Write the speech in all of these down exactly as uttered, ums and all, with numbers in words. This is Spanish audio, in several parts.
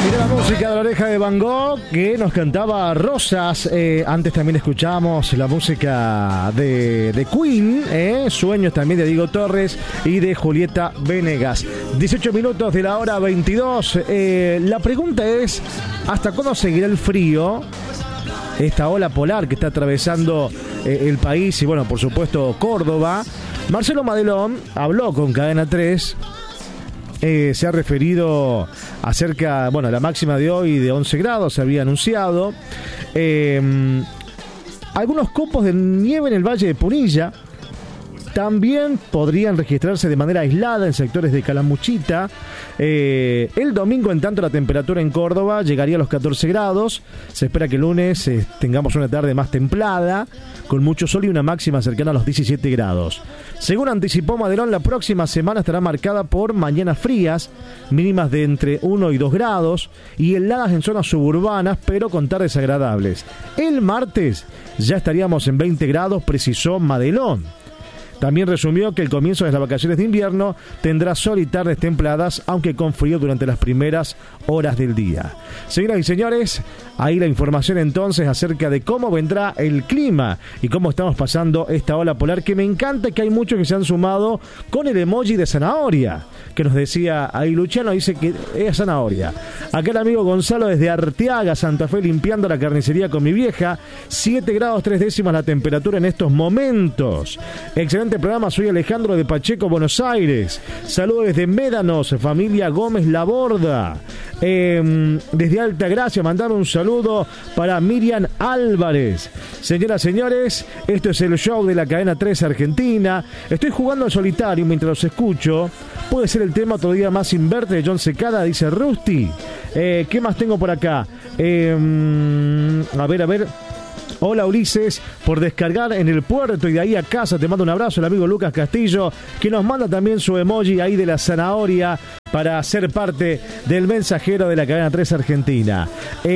Mirá la música de La Oreja de Van Gogh que nos cantaba Rosas. Eh, antes también escuchábamos la música de, de Queen, eh, Sueños también de Diego Torres y de Julieta Venegas. dieciocho minutos de la hora veintidós. Eh, la pregunta es, ¿hasta cuándo seguirá el frío? Esta ola polar que está atravesando eh, el país y, bueno, por supuesto, Córdoba. Marcelo Madelón habló con Cadena tres. Eh, se ha referido acerca, bueno, la máxima de hoy de once grados, se había anunciado. Eh, algunos copos de nieve en el Valle de Punilla también podrían registrarse de manera aislada en sectores de Calamuchita. Eh, el domingo, en tanto, la temperatura en Córdoba llegaría a los catorce grados. Se espera que el lunes eh, tengamos una tarde más templada, con mucho sol y una máxima cercana a los diecisiete grados. Según anticipó Madelón, la próxima semana estará marcada por mañanas frías, mínimas de entre uno y dos grados, y heladas en zonas suburbanas, pero con tardes agradables. El martes ya estaríamos en veinte grados, precisó Madelón. También resumió que el comienzo de las vacaciones de invierno tendrá sol y tardes templadas, aunque con frío durante las primeras horas del día. Señoras y señores, ahí la información entonces acerca de cómo vendrá el clima y cómo estamos pasando esta ola polar, que me encanta que hay muchos que se han sumado con el emoji de zanahoria, que nos decía ahí Luciano, dice que es zanahoria. Acá el amigo Gonzalo desde Arteaga, Santa Fe, limpiando la carnicería con mi vieja. siete grados tres décimas la temperatura en estos momentos. Excelente programa, soy Alejandro de Pacheco, Buenos Aires. Saludos desde Médanos, familia Gómez Laborda. Eh, desde Altagracia, mandame un saludo para Miriam Álvarez. Señoras, señores, esto es el show de la Cadena tres Argentina. Estoy jugando en solitario mientras los escucho. Puede ser el tema Otro Día Más Sin Verte de John Secada, dice Rusty. Eh, ¿Qué más tengo por acá? Eh, a ver, a ver. Hola Ulises, por descargar en el puerto y de ahí a casa te mando un abrazo, el amigo Lucas Castillo, que nos manda también su emoji ahí de la zanahoria para ser parte del mensajero de la Cadena tres Argentina.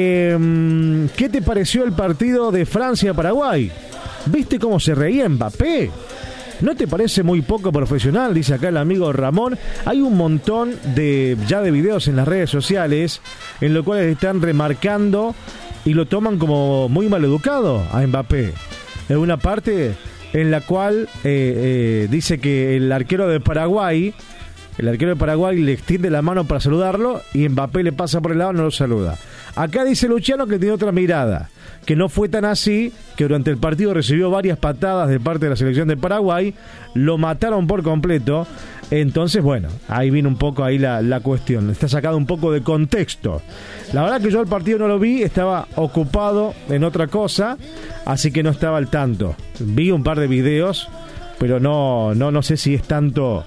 Eh, ¿Qué te pareció el partido de Francia-Paraguay? ¿Viste cómo se reía Mbappé? ¿No te parece muy poco profesional? Dice acá el amigo Ramón. Hay un montón de ya de videos en las redes sociales en los cuales están remarcando y lo toman como muy maleducado a Mbappé. En una parte en la cual eh, eh, dice que el arquero de Paraguay, el arquero de Paraguay le extiende la mano para saludarlo y Mbappé le pasa por el lado y no lo saluda. Acá dice Luciano que tiene otra mirada, que no fue tan así, que durante el partido recibió varias patadas de parte de la selección de Paraguay, lo mataron por completo. Entonces, bueno, ahí viene un poco ahí la, la cuestión, está sacado un poco de contexto. La verdad que yo el partido no lo vi, estaba ocupado en otra cosa, así que no estaba al tanto. Vi un par de videos, pero no, no, no sé si es tanto.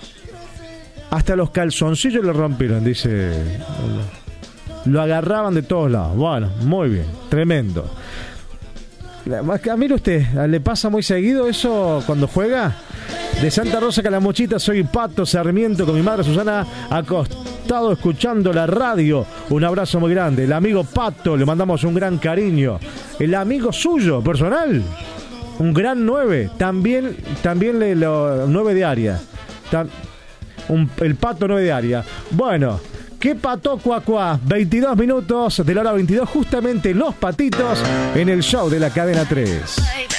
Hasta los calzoncillos le rompieron, dice. Lo agarraban de todos lados. Bueno, muy bien, tremendo. Mire usted, ¿le pasa muy seguido eso cuando juega? De Santa Rosa Calamuchita, soy Pato Sarmiento con mi madre Susana, acostado escuchando la radio. Un abrazo muy grande. El amigo Pato, le mandamos un gran cariño. El amigo suyo, personal, un gran nueve. También, también le lo nueve de área. Tam, un, el Pato nueve de área. Bueno, ¿qué pató cuacuá? veintidós minutos de la hora veintidós, justamente los patitos en el show de la Cadena tres.